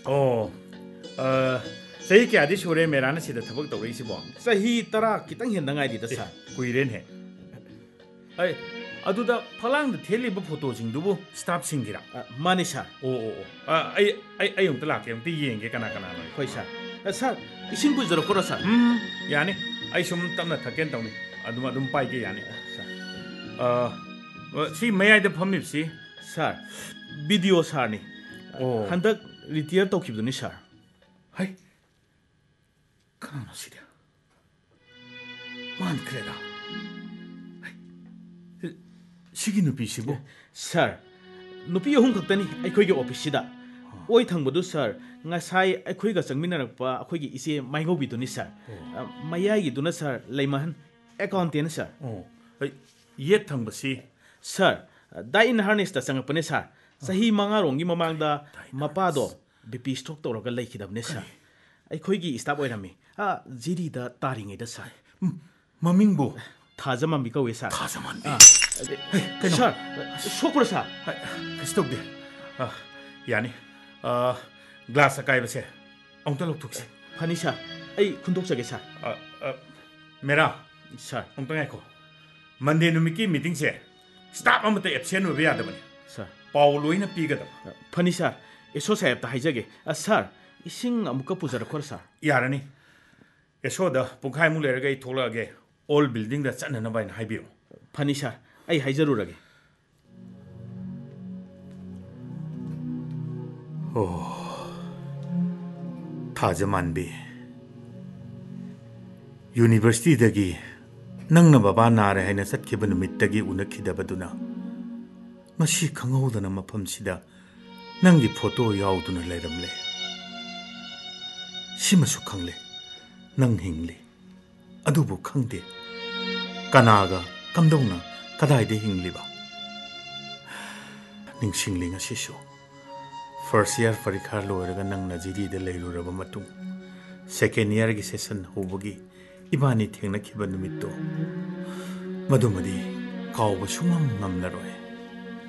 ꯑꯣ ꯆꯍꯤ ꯀꯌꯥꯗꯤ ꯁꯨꯔꯦ ꯃꯦꯔꯥꯅ ꯁꯤꯗ ꯊꯕꯛ ꯇꯧꯔꯛꯏꯁꯤꯕꯣ? ꯆꯍꯤ 10 ꯈꯤꯇꯪ ꯍꯦꯟꯗ ꯉꯥꯏꯔꯤꯗ ꯁꯥꯔ. ꯀꯨꯏꯔꯦꯅꯦ. ꯑꯩ ꯑꯗꯨꯗ ꯐꯛꯂꯥꯡꯗ ꯊꯦꯠꯂꯤꯕ ꯐꯣꯇꯣꯁꯤꯡꯗꯨꯕꯨ ꯁ꯭ꯇꯥꯐꯁꯤꯡꯒꯤꯔꯥ? ꯃꯥꯅꯤ ꯁꯥꯔ. ꯑꯩ ꯑꯃꯨꯛꯇ ꯂꯥꯛꯀꯦ, ꯑꯃꯨꯛꯇ ꯌꯦꯡꯒꯦ ꯀꯅꯥ ꯀꯅꯥꯅꯣ. ꯍꯣꯏ ꯁꯥꯔ. ꯁꯥꯔ, ꯏꯁꯤꯡ ꯄꯨꯖꯔꯛꯄ꯭ꯔꯣ ꯁꯥꯔ? ꯌꯥꯅꯤ. ꯑꯩ ꯁꯨꯝ ꯇꯞꯅ ꯊꯛꯀꯦꯅ ꯇꯧꯅꯤ. ꯑꯗꯨꯝ ꯄꯥꯏꯒꯦ ꯌꯥꯅꯤ. ꯁꯤ ꯃꯌꯥꯏꯗ ꯐꯝꯃꯤꯕꯁꯤ? ꯁꯥꯔ, ꯕꯤꯗꯤꯑꯣ ꯁꯥꯔꯅꯤ. ꯑꯣ. ꯍꯟꯗꯛ ꯔꯤꯇꯤꯌꯔ ꯇꯧꯈꯤꯕꯗꯨꯅꯤ ꯁꯥꯔ. ꯍꯩ, ꯀꯅꯥꯅꯣ ꯁꯤꯗꯤ? ꯃꯥꯟꯈ꯭ꯔꯦꯗ. ꯁꯤꯒꯤ ꯅꯨꯄꯤꯁꯤꯕꯨ? ꯁꯥꯔ, ꯅꯨꯄꯤ 3 ꯈꯛꯇꯅꯤ ꯑꯩꯈꯣꯏꯒꯤ ꯑꯣꯐꯤꯁꯁꯤꯗ. ꯑꯣꯏ ꯊꯪꯕꯗꯨ ꯁꯥꯔ, ꯉꯁꯥꯏ ꯑꯩꯈꯣꯏꯒ ꯆꯪꯃꯤꯟꯅꯔꯛꯄ ꯑꯩꯈꯣꯏꯒꯤ ꯏꯆꯦ ꯃꯥꯏꯉꯧꯕꯤꯗꯨꯅꯤ ꯁꯥꯔ. ꯃꯌꯥꯏꯒꯤꯗꯨꯅ ꯁꯥꯔ ꯂꯩꯃꯍꯟ, ꯑꯦꯀꯥꯎꯟꯇꯦꯟ ꯁꯥꯔ. ꯌꯦꯠ ꯊꯪꯕꯁꯤ? ꯁꯥꯔ, ꯗꯥꯏ ꯏꯟ ꯍꯥꯔꯅꯦꯁꯇ ꯆꯪꯉꯛꯄꯅꯦ ꯁꯥꯔ. ꯆꯍꯤ 5ꯔꯣꯝꯒꯤ ꯃꯃꯥꯡꯗ ꯃꯄꯥꯗꯣ BP ꯁ꯭ꯇ꯭ꯔꯣꯛ ꯇꯧꯔꯒ ꯂꯩꯈꯤꯗꯕꯅꯦ ꯁꯥꯔ. ꯑꯩꯈꯣꯏꯒꯤ ꯁ꯭ꯇꯥꯐ ꯑꯣꯏꯔꯝꯃꯤ. ꯖꯤꯔꯤꯗ ꯇꯥꯔꯤꯉꯩꯗ ꯁꯥꯔ. ꯃꯃꯤꯡꯕꯨ? ꯊꯥꯖꯃꯟꯕꯤ ꯀꯧꯋꯦ ꯁꯥꯔ. ꯊꯥꯖꯃꯟꯕꯤ? ꯀꯩꯅꯣ? ꯁꯥꯔ, ꯁꯣꯛꯄ꯭ꯔꯣ ꯁꯥꯔ? ꯀꯩꯁꯨ ꯇꯧꯗꯦ. ꯌꯥꯅꯤ. ꯒ꯭ꯂꯥꯁ ꯑꯀꯥꯏꯕꯁꯦ ꯑꯃꯨꯛꯇ ꯂꯧꯊꯣꯛꯁꯤ. ꯐꯅꯤ ꯁꯥꯔ. ꯑꯩ ꯈꯨꯟꯗꯣꯛꯆꯒꯦ ꯁꯥꯔ. ꯃꯦꯔꯥ, ꯁꯥꯔ. ꯑꯃꯨꯛꯇ ꯉꯥꯏꯈꯣ. ꯃꯟꯗꯦ ꯅꯨꯃꯤꯠꯀꯤ ꯃꯤꯇꯤꯡꯁꯦ ꯁ꯭ꯇꯥꯐ ꯑꯃꯠꯇ ꯑꯦꯕꯁꯦꯟ ꯑꯣꯏꯕ ꯌꯥꯗꯕꯅꯤ. ꯁꯥꯔ. ꯄꯥꯎ ꯂꯣꯏꯅ ꯄꯤꯒꯗꯕ. ꯐꯅꯤ ꯁꯥꯔ. ꯑꯦꯁꯣ ꯁꯥꯍꯦꯕꯇ ꯍꯥꯏꯖꯒꯦ. ꯁꯥꯔ, ꯏꯁꯤꯡ ꯑꯃꯨꯛꯀ ꯄꯨꯖꯔꯛꯈꯣꯔ ꯁꯥꯔ. ꯌꯥꯔꯅꯤ. ꯑꯦꯁꯣꯗ ꯄꯨꯡꯈꯥꯏꯃꯨꯛ ꯂꯩꯔꯒ ꯑꯩ ꯊꯣꯛꯂꯛꯑꯒꯦ. ꯑꯣꯜ ꯕꯤꯜꯗꯤꯡꯗ ꯆꯠꯅꯅꯕ ꯍꯥꯏꯅ ꯍꯥꯏꯕꯤꯌꯨ. ꯐꯅꯤ ꯁꯥꯔ. ꯑꯩ ꯍꯥꯏꯖꯔꯨꯔꯒꯦ. ꯊꯥꯖꯃꯥꯟꯕꯤ, ꯌꯨꯅꯤꯚꯔꯁꯤꯇꯤꯗꯒꯤ ꯅꯪꯅ ꯕꯕꯥ ꯅꯥꯔꯦ ꯍꯥꯏꯅ ꯆꯠꯈꯤꯕ ꯅꯨꯃꯤꯠꯇꯒꯤ ꯎꯅꯈꯤꯗꯕꯗꯨꯅ ꯉꯁꯤ ꯈꯪꯍꯧꯗꯅ ꯃꯐꯝꯁꯤꯗ ꯅꯪꯒꯤ ꯐꯣꯇꯣ ꯌꯥꯎꯗꯨꯅ ꯂꯩꯔꯝꯂꯦ. ꯁꯤꯃꯁꯨ ꯈꯪꯂꯦ, ꯅꯪ ꯍꯤꯡꯂꯤ. ꯑꯗꯨꯕꯨ ꯈꯪꯗꯦ, ꯀꯅꯥꯒ ꯀꯝꯗꯧꯅ ꯀꯗꯥꯏꯗ ꯍꯤꯡꯂꯤꯕ? ꯅꯤꯡꯁꯤꯡꯂꯤ ꯉꯁꯤꯁꯨ. ꯐꯥꯔꯁ ꯏꯌꯔ ꯄꯔꯤꯈꯥ ꯂꯣꯏꯔꯒ ꯅꯪꯅ ꯖꯤꯔꯤꯗ ꯂꯩꯔꯨꯔꯕ ꯃꯇꯨꯡ ꯁꯦꯀꯦꯟ ꯏꯌꯔꯒꯤ ꯁꯦꯁꯟ ꯍꯧꯕꯒꯤ ꯏꯕꯥꯅꯤ ꯊꯦꯡꯅꯈꯤꯕ ꯅꯨꯃꯤꯠꯇꯣ, ꯃꯗꯨꯃꯗꯤ ꯀꯥꯎꯕ ꯁꯨꯡꯉꯝ ꯉꯝꯂꯔꯣꯏ.